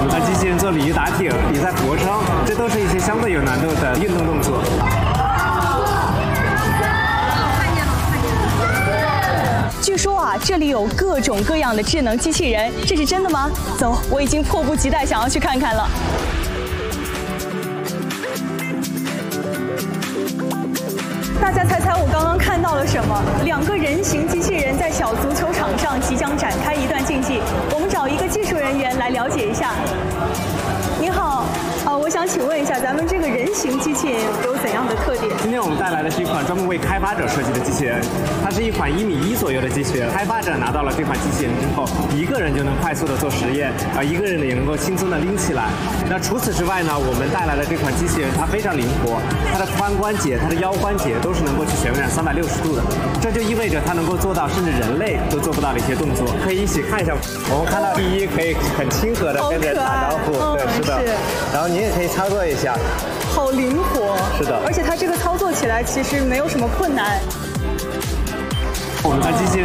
们的机器人做鲤鱼打挺、比赛俯卧撑，这都是一些相对有难度的运动动作。 据说啊，这里有各种各样的智能机器人，这是真的吗？走，我已经迫不及待想要去看看了。大家猜猜我刚刚看到了什么？2个人形机器人在小足球场上即将展开一段竞技。我们找一个技术人员来了解一下。你好，我想请问一下，咱们这个人形机器人有怎样的特点？ 今天我们带来的是一款专门为开发者设计的机器人，它是一款1.1米左右的机器人。开发者拿到了这款机器人之后，一个人就能快速的做实验，一个人呢也能够轻松的拎起来。那除此之外呢，我们带来的这款机器人它非常灵活，它的髋关节、它的腰关节都是能够去旋转360度的，这就意味着它能够做到甚至人类都做不到的一些动作。可以一起看一下，我们看到第一可以很亲和的跟人打招呼，对，是的。然后你也可以操作一下， 好灵活， 是的， 而且它这个操作起来其实没有什么困难。 我们的机器人